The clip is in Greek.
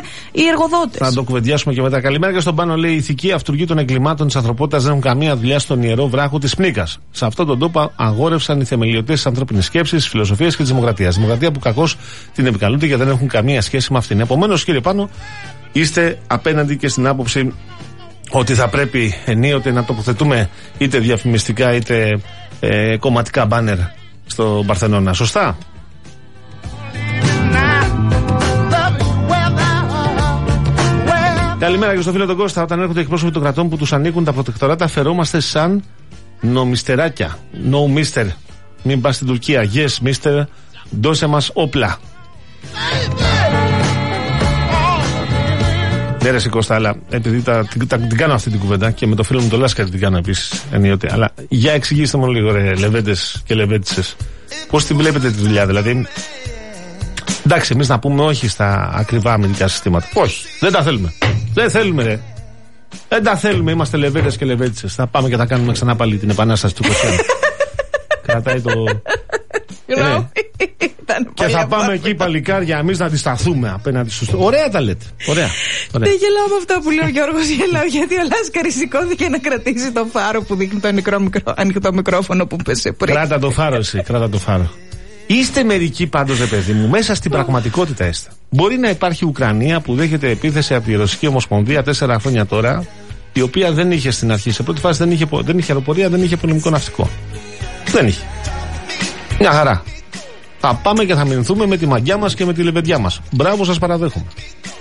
οι εργοδότες. Θα το κουβεντιάσουμε και μετά. Καλημέρα και στον Πάνο, λέει: οι ηθικοί αυτούργοι των εγκλημάτων της ανθρωπότητας δεν έχουν καμία δουλειά στον ιερό βράχο της Πνίκας. Σε αυτόν τον τόπο αγόρευσαν οι θεμελιωτές της ανθρώπινης σκέψης, της φιλοσοφίας και της δημοκρατίας. Δημοκρατία που κακώς την επικαλούνται και δεν έχουν καμία σχέση με αυτήν. Επομένως, κύριε Πάνο, είστε απέναντι και στην άποψη ότι θα πρέπει ενίοτε να τοποθετούμε είτε διαφημιστικά είτε κομματικά μπάνερ στο Παρθενώνα. Σωστά? Καλημέρα και στο φίλο τον Κώστα. Όταν έρχονται εκπρόσωποι των κρατών που τους ανήκουν τα προτεκτοράτα, φερόμαστε σαν νομιστεράκια. No mister. Μην πας στην Τουρκία. Yes mister. Δώσε μας όπλα. Ναι ρε Κώστα, αλλά επειδή την κάνω αυτή την κουβέντα και με το φίλο μου τον Λάσκαρη την κάνω επίσης ενίοτε. Αλλά για εξηγήστε μου λίγο ρε λεβέντες και λεβέντισες. Πώς την βλέπετε τη δουλειά δηλαδή? Εντάξει, εμείς να πούμε όχι στα ακριβά αμυντικά συστήματα. Όχι, δεν τα θέλουμε. Δεν θέλουμε ρε. Δεν τα θέλουμε, είμαστε λεβέντες και λεβέντισες. Θα πάμε και θα κάνουμε ξανά πάλι την επανάσταση του 21. Κρατάει το... Και θα πάμε εκεί παλικάρια εμείς να αντισταθούμε απέναντι στους... Ωραία τα λέτε. Ωραία. Δεν γελάω με αυτό που λέει ο Γιώργος, γελάω γιατί ο Λάσκαρης σηκώθηκε να κρατήσει το φάρο που δείχνει το ανοιχτό μικρόφωνο που πέσε πριν. Κράτα το φάρο εσύ, κράτα το φάρο. Είστε μερικοί πάντως ρε παιδί μου, μέσα στην πραγματικότητα είστε. Μπορεί να υπάρχει Ουκρανία που δέχεται επίθεση από τη Ρωσική Ομοσπονδία 4 χρόνια τώρα, η οποία δεν είχε στην αρχή, σε πρώτη φάση δεν είχε αεροπορία, δεν είχε πολεμικό ναυτικό. Δεν είχε. Μια χαρά. Θα πάμε και θα μηνθούμε με τη μαγιά μας και με τη λεβεντιά μας. Μπράβο, σας παραδέχομαι.